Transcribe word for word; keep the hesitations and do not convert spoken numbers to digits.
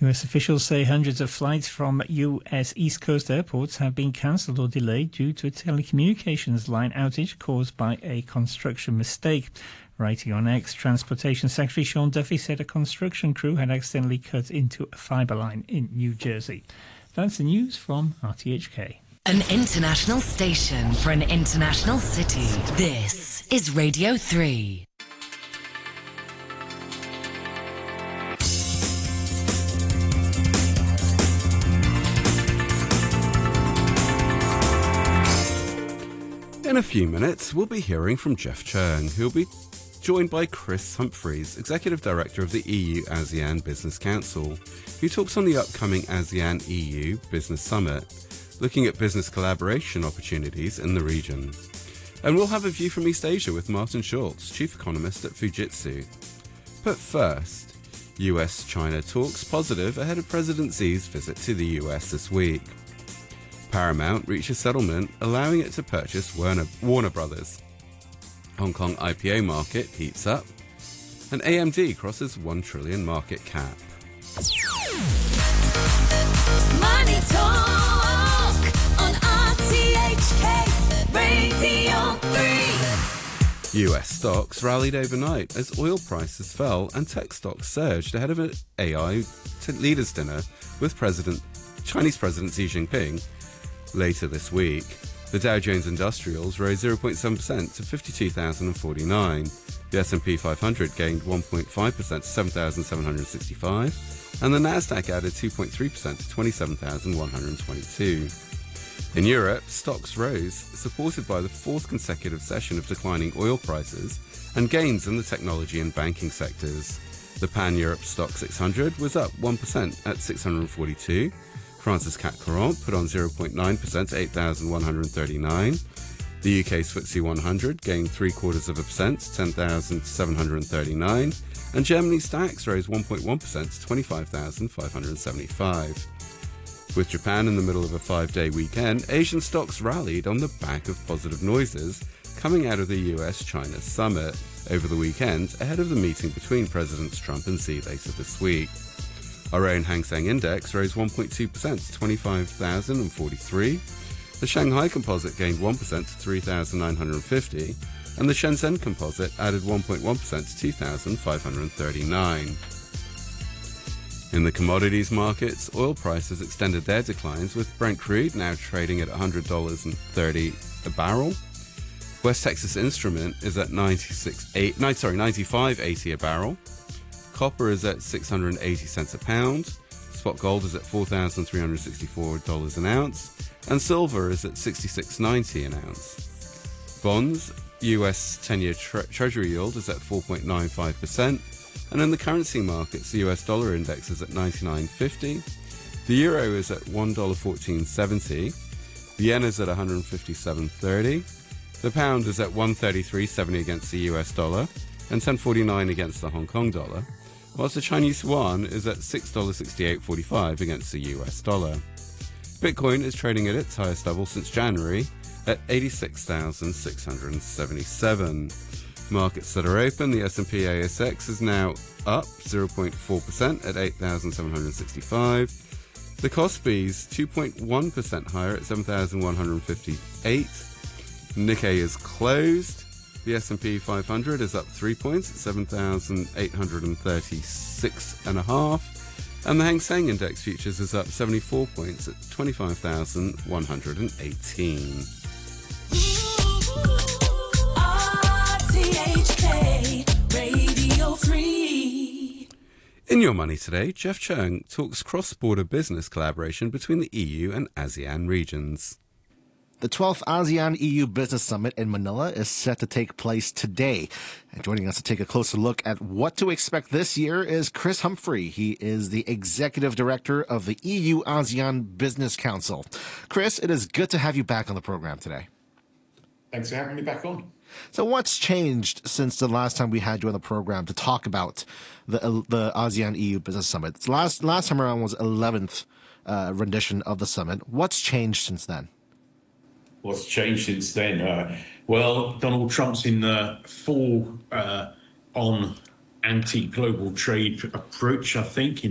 U S officials say hundreds of flights from U S East Coast airports have been cancelled or delayed due to a telecommunications line outage caused by a construction mistake. Writing on X, Transportation Secretary Sean Duffy said a construction crew had accidentally cut into a fibre line in New Jersey. That's the news from R T H K. An international station for an international city. This is Radio three. In a few minutes, we'll be hearing from Jeff Chung, who'll be joined by Chris Humphreys, Executive Director of the E U-ASEAN Business Council, who talks on the upcoming ASEAN-E U Business Summit, looking at business collaboration opportunities in the region. And we'll have a view from East Asia with Martin Schultz, Chief Economist at Fujitsu. But first, U S China talks positive ahead of President Xi's visit to the U S this week. Paramount reached a settlement allowing it to purchase Warner, Warner Brothers. Hong Kong I P O market heats up, and A M D crosses one trillion market cap. Money Talk on R T H K Radio three. U S stocks rallied overnight as oil prices fell and tech stocks surged ahead of an A I leaders dinner with President Chinese President Xi Jinping later this week. The Dow Jones Industrials rose zero point seven percent to fifty-two thousand forty-nine. The S and P five hundred gained one point five percent to seven thousand seven hundred sixty-five. And the Nasdaq added two point three percent to twenty-seven thousand one hundred twenty-two. In Europe, stocks rose, supported by the fourth consecutive session of declining oil prices and gains in the technology and banking sectors. The Pan-Europe Stock six hundred was up one percent at six hundred forty-two. France's C A C Quarante put on zero point nine percent to eight thousand one hundred thirty-nine. The U K's F T S E one hundred gained three quarters of a percent to ten thousand seven hundred thirty-nine. And Germany's DAX rose one point one percent to twenty-five thousand five hundred seventy-five. With Japan in the middle of a five-day weekend, Asian stocks rallied on the back of positive noises coming out of the U S China summit over the weekend ahead of the meeting between Presidents Trump and Xi later this week. Our own Hang Seng Index rose one point two percent to twenty-five thousand forty-three. The Shanghai Composite gained one percent to three thousand nine hundred fifty. And the Shenzhen Composite added one point one percent to two thousand five hundred thirty-nine. In the commodities markets, oil prices extended their declines, with Brent crude now trading at one hundred dollars and thirty cents a barrel. West Texas Instrument is at ninety-six, eight, no, sorry, ninety-five eighty a barrel. Copper is at six hundred eighty cents a pound. Spot gold is at four thousand three hundred sixty-four dollars an ounce. And silver is at sixty-six ninety an ounce. Bonds, U S ten-year tre- Treasury yield is at four point nine five percent. And in the currency markets, the U S dollar index is at ninety-nine fifty. The euro is at one dollar fourteen seventy. The yen is at one hundred fifty-seven thirty. The pound is at one thirty-three seventy against the U S dollar and ten forty-nine against the Hong Kong dollar, whilst the Chinese yuan is at six dollars sixty-eight forty-five against the U S dollar. Bitcoin is trading at its highest level since January at eighty-six thousand six hundred seventy-seven. Markets that are open, the S and P A S X is now up zero point four percent at eight thousand seven hundred sixty-five. The Kospi's two point one percent higher at seven thousand one hundred fifty-eight. Nikkei is closed. The S and P five hundred is up three points at seven thousand eight hundred thirty-six and a half. And the Hang Seng Index Futures is up seventy-four points at twenty-five thousand one hundred eighteen. R T H K Radio three. In Your Money today, Jeff Chung talks cross-border business collaboration between the E U and ASEAN regions. The twelfth ASEAN-E U Business Summit in Manila is set to take place today. And joining us to take a closer look at what to expect this year is Chris Humphrey. He is the Executive Director of the E U-ASEAN Business Council. Chris, it is good to have you back on the program today. Thanks for having me back on. So what's changed since the last time we had you on the program to talk about the the ASEAN-E U Business Summit? Last, last time around was eleventh uh, rendition of the summit. What's changed since then? What's changed since then? Uh, well, Donald Trump's in uh, full uh, on anti-global trade approach, I think, in